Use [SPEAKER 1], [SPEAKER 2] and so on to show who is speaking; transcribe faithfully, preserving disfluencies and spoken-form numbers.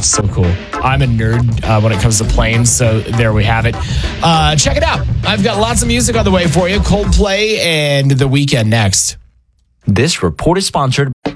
[SPEAKER 1] It's so cool. I'm a nerd uh, when it comes to planes, so there we have it. Uh, check it out. I've got lots of music on the way for you. Coldplay and The Weeknd next.
[SPEAKER 2] This report is sponsored